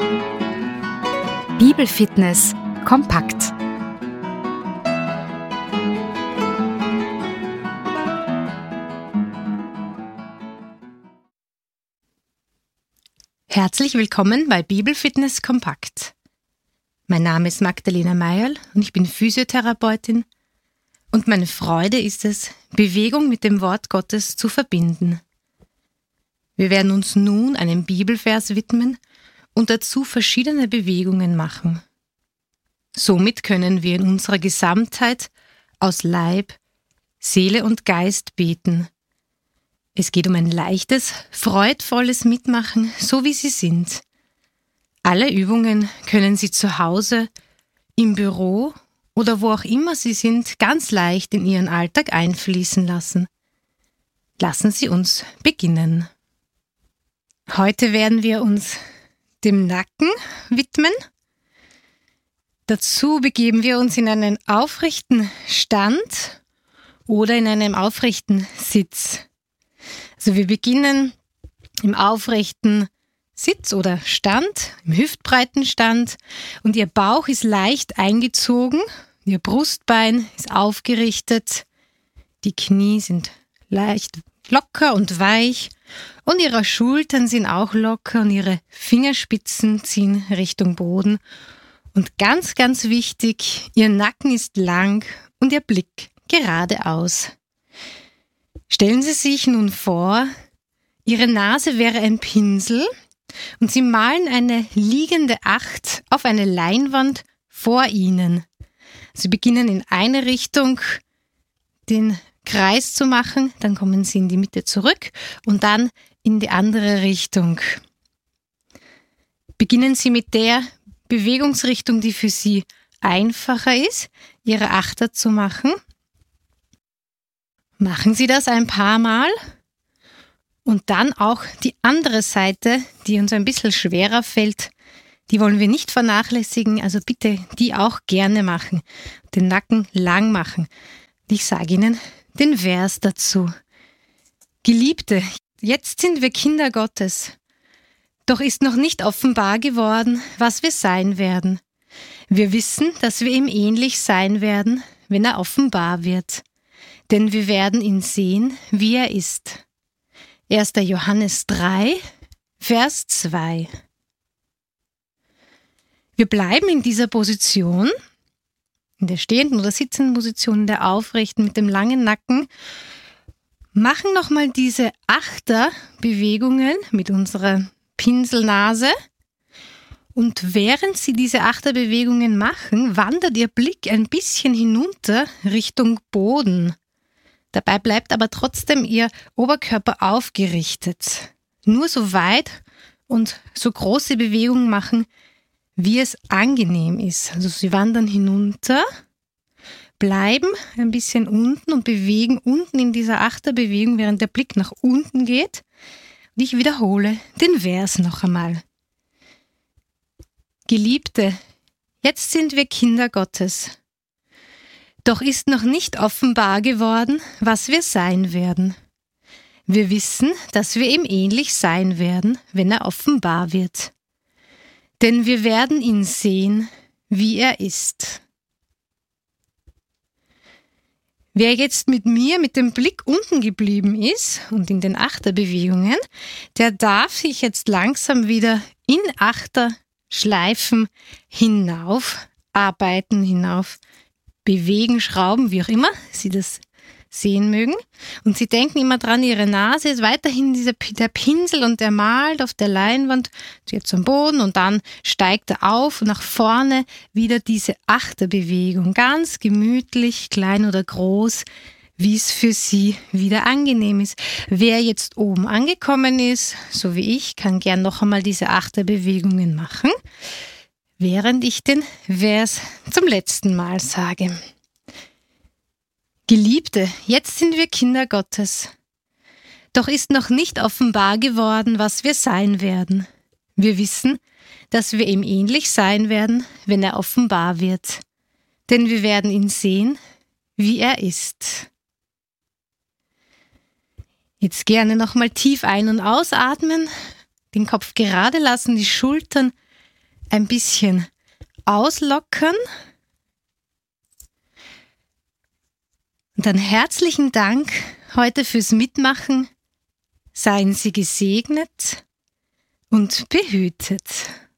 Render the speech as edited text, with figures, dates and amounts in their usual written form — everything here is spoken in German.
Bibelfitness kompakt. Herzlich willkommen bei Bibelfitness kompakt. Mein Name ist Magdalena Meierl und ich bin Physiotherapeutin und meine Freude ist es, Bewegung mit dem Wort Gottes zu verbinden. Wir werden uns nun einem Bibelvers widmen und dazu verschiedene Bewegungen machen. Somit können wir in unserer Gesamtheit aus Leib, Seele und Geist beten. Es geht um ein leichtes, freudvolles Mitmachen, so wie Sie sind. Alle Übungen können Sie zu Hause, im Büro oder wo auch immer Sie sind, ganz leicht in Ihren Alltag einfließen lassen. Lassen Sie uns beginnen. Heute werden wir uns dem Nacken widmen. Dazu begeben wir uns in einen aufrechten Stand oder in einem aufrechten Sitz. Also wir beginnen im aufrechten Sitz oder Stand, im hüftbreiten Stand und Ihr Bauch ist leicht eingezogen, Ihr Brustbein ist aufgerichtet, die Knie sind leicht locker und weich und Ihre Schultern sind auch locker und Ihre Fingerspitzen ziehen Richtung Boden. Und ganz, ganz wichtig, Ihr Nacken ist lang und Ihr Blick geradeaus. Stellen Sie sich nun vor, Ihre Nase wäre ein Pinsel und Sie malen eine liegende 8 auf eine Leinwand vor Ihnen. Sie beginnen in eine Richtung den Kreis zu machen, dann kommen Sie in die Mitte zurück und dann in die andere Richtung. Beginnen Sie mit der Bewegungsrichtung, die für Sie einfacher ist, Ihre Achter zu machen. Machen Sie das ein paar Mal und dann auch die andere Seite, die uns ein bisschen schwerer fällt, die wollen wir nicht vernachlässigen, also bitte die auch gerne machen, den Nacken lang machen. Ich sage Ihnen den Vers dazu. Geliebte, jetzt sind wir Kinder Gottes, doch ist noch nicht offenbar geworden, was wir sein werden. Wir wissen, dass wir ihm ähnlich sein werden, wenn er offenbar wird. Denn wir werden ihn sehen, wie er ist. 1. Johannes 3, Vers 2. Wir bleiben in dieser Position, in der stehenden oder sitzenden Position, in der aufrechten mit dem langen Nacken, machen nochmal diese Achterbewegungen mit unserer Pinselnase und während Sie diese Achterbewegungen machen, wandert Ihr Blick ein bisschen hinunter Richtung Boden. Dabei bleibt aber trotzdem Ihr Oberkörper aufgerichtet. Nur so weit und so große Bewegungen machen, wie es angenehm ist. Also Sie wandern hinunter, bleiben ein bisschen unten und bewegen unten in dieser Achterbewegung, während der Blick nach unten geht. Und ich wiederhole den Vers noch einmal. Geliebte, jetzt sind wir Kinder Gottes. Doch ist noch nicht offenbar geworden, was wir sein werden. Wir wissen, dass wir ihm ähnlich sein werden, wenn er offenbar wird. Denn wir werden ihn sehen, wie er ist. Wer jetzt mit mir mit dem Blick unten geblieben ist und in den Achterbewegungen, der darf sich jetzt langsam wieder in Achterschleifen hinauf arbeiten, hinauf bewegen, schrauben, wie auch immer Sie das sehen mögen. Und Sie denken immer dran, Ihre Nase ist weiterhin der Pinsel und der malt auf der Leinwand jetzt am Boden und dann steigt er auf und nach vorne wieder diese Achterbewegung. Ganz gemütlich, klein oder groß, wie es für Sie wieder angenehm ist. Wer jetzt oben angekommen ist, so wie ich, kann gern noch einmal diese Achterbewegungen machen, während ich den Vers zum letzten Mal sage. Geliebte, jetzt sind wir Kinder Gottes. Doch ist noch nicht offenbar geworden, was wir sein werden. Wir wissen, dass wir ihm ähnlich sein werden, wenn er offenbar wird. Denn wir werden ihn sehen, wie er ist. Jetzt gerne nochmal tief ein- und ausatmen, den Kopf gerade lassen, die Schultern ein bisschen auslockern. Und dann herzlichen Dank heute fürs Mitmachen. Seien Sie gesegnet und behütet.